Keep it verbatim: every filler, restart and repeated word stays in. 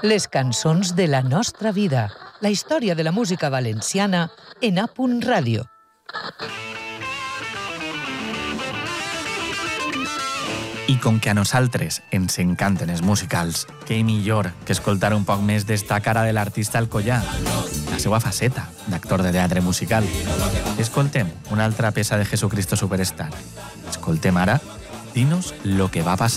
Les cançons de la nostra vida. La història de la música valenciana en A Punt Ràdio. I com que a nosaltres ens encanten els musicals, què millor que escoltar un poc més d'esta cara de l'artista Alcoyà, la seva faceta d'actor de teatre musical. Escoltem una altra peça de Jesucristo Superstar. Escoltem ara Dinos lo que va passar.